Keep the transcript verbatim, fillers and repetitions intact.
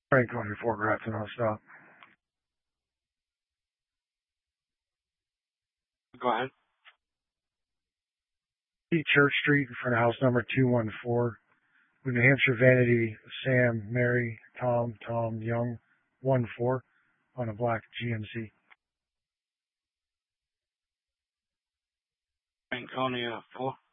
Franconia, Fort Grafton, I'll stop. Go ahead. Church Street in front of house number two one four. With New Hampshire Vanity, Sam, Mary, Tom, Tom, Young, one four on a black G M C. Franconia four.